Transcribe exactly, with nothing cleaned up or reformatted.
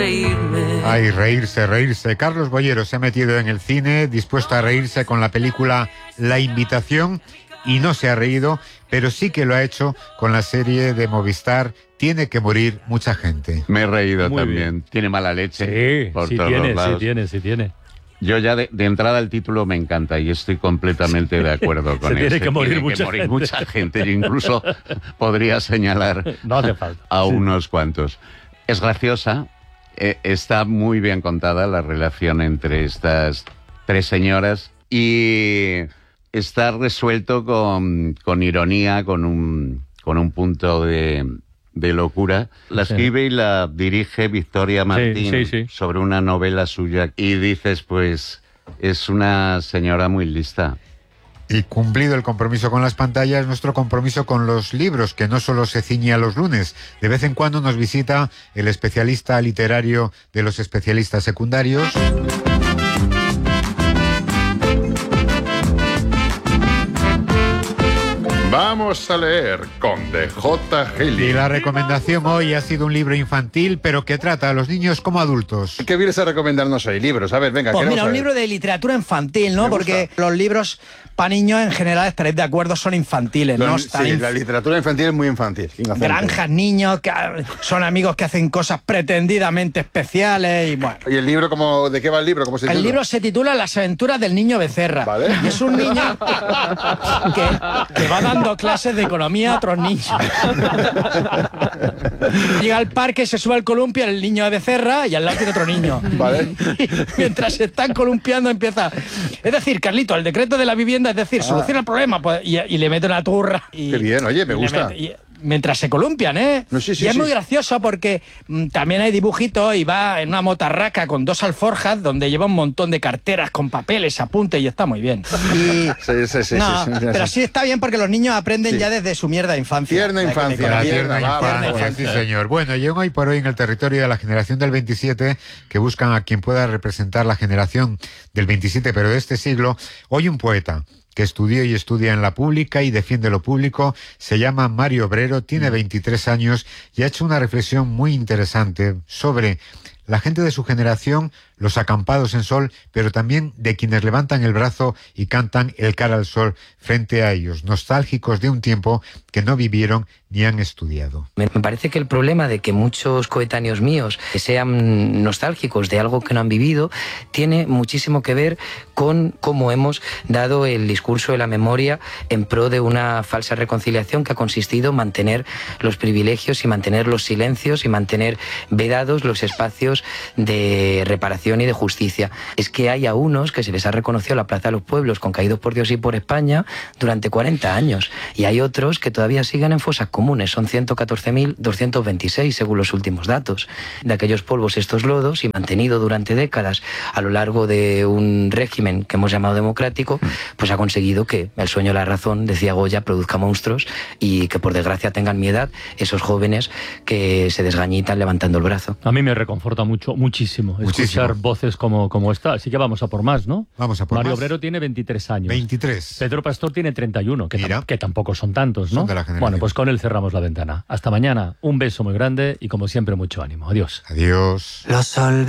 Ay, reírse, reírse. Carlos Bollero se ha metido en el cine, dispuesto a reírse con la película La Invitación, y no se ha reído, pero sí que lo ha hecho con la serie de Movistar Tiene que morir mucha gente. Me he reído Muy también. bien. Tiene mala leche. Sí, por sí todos tiene, los lados. sí tiene, sí tiene. Yo ya de, de entrada el título me encanta y estoy completamente de acuerdo con Se él. tiene que morir tiene mucha que morir gente. mucha gente. Yo incluso podría señalar No hace falta. a Sí. unos cuantos. Es graciosa, eh, está muy bien contada la relación entre estas tres señoras y está resuelto con, con ironía, con un, con un punto de, de locura. La Sí. escribe y la dirige Victoria Martín sí, sí. sobre una novela suya y dices, pues, es una señora muy lista. Y cumplido el compromiso con las pantallas, nuestro compromiso con los libros, que no solo se ciñe a los lunes. De vez en cuando nos visita el especialista literario de los especialistas secundarios. Vamos a leer con D J Y Gili. la recomendación hoy ha sido un libro infantil, pero que trata a los niños como adultos. ¿Qué vienes a recomendarnos hoy? Libros. A ver, venga, Pues queremos mira, un saber. libro de literatura infantil, ¿no? Me gusta. Porque los libros para niños en general, estaréis de acuerdo, son infantiles, Lo- ¿no? sí, Están inf- la literatura infantil es muy infantil. inocente. Granjas, niños, que ah, son amigos que hacen cosas pretendidamente especiales y bueno. ¿Y el libro, cómo, de qué va el libro? ¿Cómo se El titula? libro se titula Las aventuras del niño Becerra. Vale. Y es un niño que, que va dando clases de economía a otros niños. Llega al parque, se sube al columpio el niño de Becerra y al lado tiene otro niño. Vale. Y mientras se están columpiando empieza... Es decir, Carlito, el decreto de la vivienda, es decir, soluciona el problema pues, y, y le mete una turra. Y, Qué bien, oye, me y le gusta. mete- y- mientras se columpian, ¿eh? No, sí, sí, y es sí. muy gracioso porque mm, también hay dibujitos y va en una motarraca con dos alforjas donde lleva un montón de carteras con papeles, apuntes y está muy bien. Y, Sí, sí, sí, no, sí, sí, sí. pero sí está bien porque los niños aprenden Sí. ya desde su mierda infancia. Tierna O sea, que infancia, con La la tierna va, va, infancia, va. sí señor. Bueno, y hoy por hoy en el territorio de la generación del veintisiete, que buscan a quien pueda representar la generación del veintisiete, pero de este siglo, hoy un poeta que estudió y estudia en la pública y defiende lo público, se llama Mario Obrero, tiene veintitrés años y ha hecho una reflexión muy interesante sobre la gente de su generación, los acampados en sol, pero también de quienes levantan el brazo y cantan el cara al sol frente a ellos, nostálgicos de un tiempo que no vivieron ni han estudiado. Me me parece que el problema de que muchos coetáneos míos sean nostálgicos de algo que no han vivido tiene muchísimo que ver con cómo hemos dado el discurso de la memoria en pro de una falsa reconciliación que ha consistido en mantener los privilegios y mantener los silencios y mantener vedados los espacios de reparación y de justicia. Es que hay a unos que se les ha reconocido la Plaza de los Pueblos con Caídos por Dios y por España durante cuarenta años y hay otros que todavía siguen en fosas comunes. Son ciento catorce mil doscientos veintiséis según los últimos datos. De aquellos polvos estos lodos y mantenido durante décadas a lo largo de un régimen que hemos llamado democrático, pues ha conseguido que el sueño de la razón, decía Goya, produzca monstruos y que por desgracia tengan mi edad esos jóvenes que se desgañitan levantando el brazo. A mí me reconforta mucho, muchísimo, Muchísimo. escuchar voces como, como esta. Así que vamos a por más, ¿no? Vamos a por Mario más. Obrero tiene veintitrés años. veintitrés. Pedro Pastor tiene treinta y uno, que, Mira. tam- que tampoco son tantos, ¿no? Son de la generación. Bueno, pues con él cerramos la ventana. Hasta mañana, un beso muy grande y como siempre mucho ánimo. Adiós. Adiós. Los olvidos.